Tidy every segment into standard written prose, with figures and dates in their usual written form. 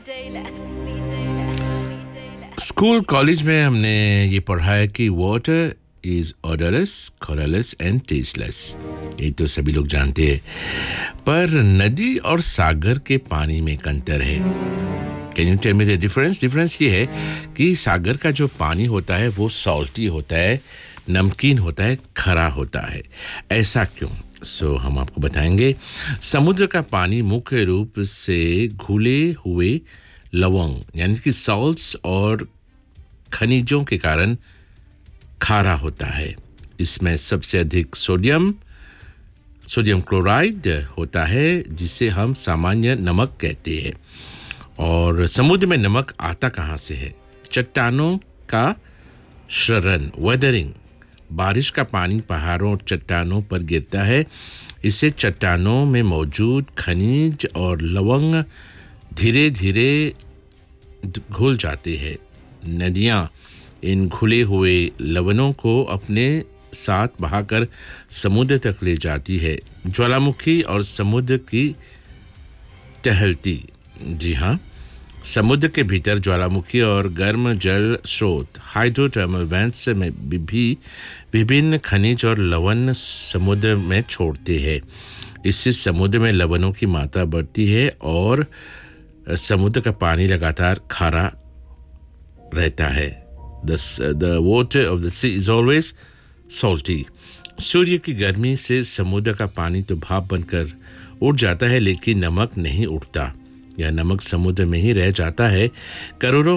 School college में हमने ये पढ़ा है कि water is odorless, colorless and tasteless. ये तो सभी लोग जानते हैं, पर नदी और सागर के पानी में एक अंतर है। Can you tell me the difference? Difference ये है कि सागर का जो पानी होता है वो सॉल्टी होता है, नमकीन होता है, खरा होता है। ऐसा क्यों? हम आपको बताएंगे। समुद्र का पानी मुख्य रूप से घुले हुए लवंग यानी कि सॉल्ट्स और खनिजों के कारण खारा होता है। इसमें सबसे अधिक सोडियम क्लोराइड होता है, जिसे हम सामान्य नमक कहते हैं। और समुद्र में नमक आता कहाँ से है? चट्टानों का क्षरण, वेदरिंग। बारिश का पानी पहाड़ों और चट्टानों पर गिरता है। इससे चट्टानों में मौजूद खनिज और लवंग धीरे धीरे घुल जाते हैं। नदियाँ इन घुले हुए लवणों को अपने साथ बहाकर समुद्र तक ले जाती है। ज्वालामुखी और समुद्र की टहलती। जी हाँ, समुद्र के भीतर ज्वालामुखी और गर्म जल स्रोत हाइड्रोथर्मल वेंट्स में भी विभिन्न खनिज और लवण समुद्र में छोड़ते हैं। इससे समुद्र में लवणों की मात्रा बढ़ती है और समुद्र का पानी लगातार खारा रहता है। The water of the sea is always salty. सूर्य की गर्मी से समुद्र का पानी तो भाप बनकर उठ जाता है, लेकिन नमक नहीं उठता। यह नमक समुद्र में ही रह जाता है। करोड़ों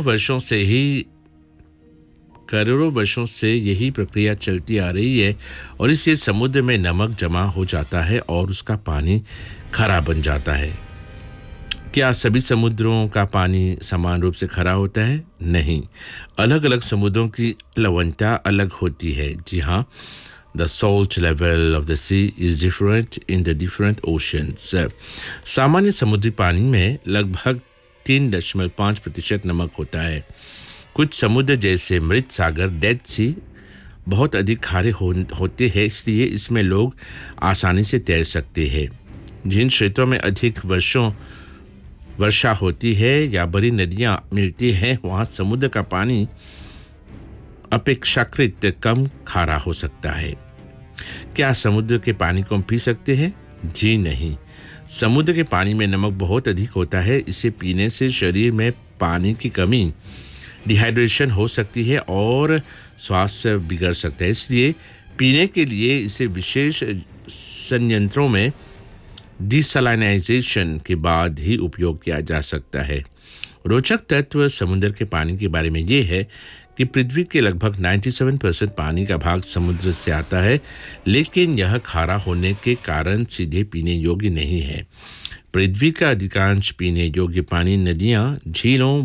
वर्षों से यही प्रक्रिया चलती आ रही है और इससे समुद्र में नमक जमा हो जाता है और उसका पानी खारा बन जाता है। क्या सभी समुद्रों का पानी समान रूप से खारा होता है? नहीं, अलग अलग समुद्रों की लवणता अलग होती है। जी हाँ, the salt level of the sea is different in the different oceans. सामान्य समुद्री पानी में लगभग 3.5% नमक होता है। कुछ समुद्र जैसे मृत सागर, डेड सी, बहुत अधिक खारे होते हैं, इसलिए इसमें लोग आसानी से तैर सकते हैं। जिन क्षेत्रों में अधिक वर्षा होती है या बड़ी नदियाँ मिलती हैं, वहाँ समुद्र का पानी अपेक्षाकृत कम खारा हो सकता है। क्या समुद्र के पानी को हम पी सकते हैं? जी नहीं। समुद्र के पानी में नमक बहुत अधिक होता है। इसे पीने से शरीर में पानी की कमी, डिहाइड्रेशन हो सकती है और स्वास्थ्य बिगड़ सकता है। इसलिए पीने के लिए इसे विशेष संयंत्रों में डिसलाइनाइजेशन के बाद ही उपयोग किया जा सकता है। रोचक तत्व समुद्र के पानी के बारे में ये है कि पृथ्वी के लगभग 97% पानी का भाग समुद्र से आता है, लेकिन यह खारा होने के कारण सीधे पीने योग्य नहीं है। पृथ्वी का अधिकांश पीने योग्य पानी नदियाँ, झीलों,